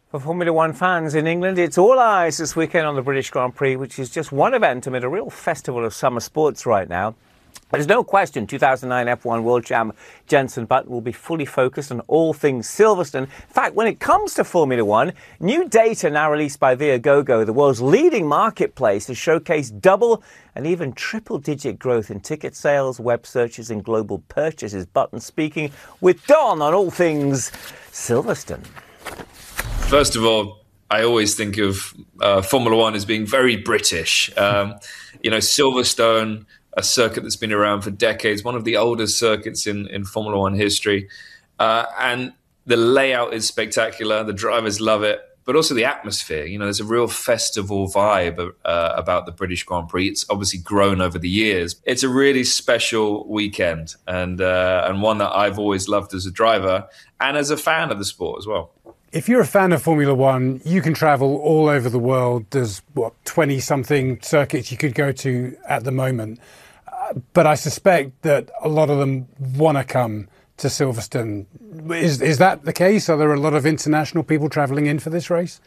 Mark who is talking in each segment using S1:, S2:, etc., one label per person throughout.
S1: For Formula One fans in England, it's all eyes this weekend on the British Grand Prix, which is just one event amid a real festival of summer sports right now. There's no question 2009 F1 World Champ Jenson Button will be fully focused on all things Silverstone. In fact, when it comes to Formula One, new data now released by Viagogo, the world's leading marketplace, has showcased double and even triple-digit growth in ticket sales, web searches and global purchases. Button speaking with Don on all things Silverstone.
S2: First of all, I always think of Formula One as being very British. Silverstone, a circuit that's been around for decades, one of the oldest circuits in Formula One history. And the layout is spectacular. The drivers love it, but also the atmosphere. There's a real festival vibe about the British Grand Prix. It's obviously grown over the years. It's a really special weekend and one that I've always loved as a driver and as a fan of the sport as well.
S3: If you're a fan of Formula One, you can travel all over the world. There's, 20-something circuits you could go to at the moment. But I suspect that a lot of them want to come to Silverstone. Is that the case? Are there a lot of international people travelling in for this race?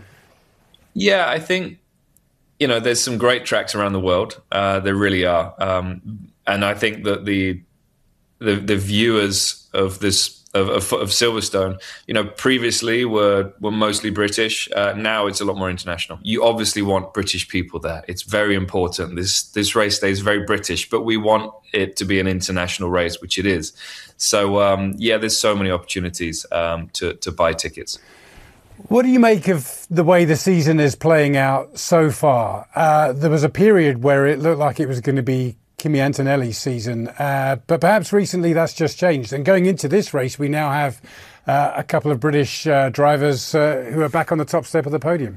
S2: Yeah, I think, there's some great tracks around the world. There really are. And I think that the viewers of this of Silverstone, previously were mostly British. Now it's a lot more international. You obviously want British people there. It's very important. This race stays very British, but we want it to be an international race, which it is. So there's so many opportunities to buy tickets.
S3: What do you make of the way the season is playing out so far? There was a period where it looked like it was going to be Kimi Antonelli's season, but perhaps recently that's just changed. And going into this race, we now have a couple of British drivers who are back on the top step of the podium.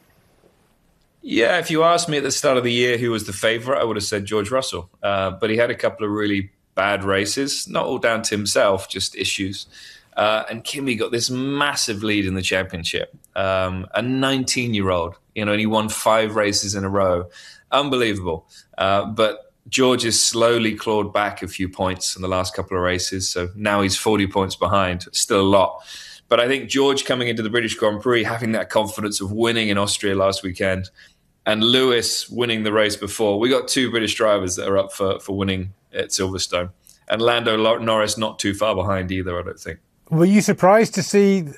S2: Yeah, if you asked me at the start of the year who was the favourite, I would have said George Russell. But he had a couple of really bad races, not all down to himself, just issues. And Kimi got this massive lead in the championship. A 19-year-old, and he won 5 races in a row. Unbelievable. But George has slowly clawed back a few points in the last couple of races. So now he's 40 points behind. Still a lot. But I think George coming into the British Grand Prix, having that confidence of winning in Austria last weekend, and Lewis winning the race before. We got 2 British drivers that are up for winning at Silverstone. And Lando Norris not too far behind either, I don't think.
S3: Were you surprised to see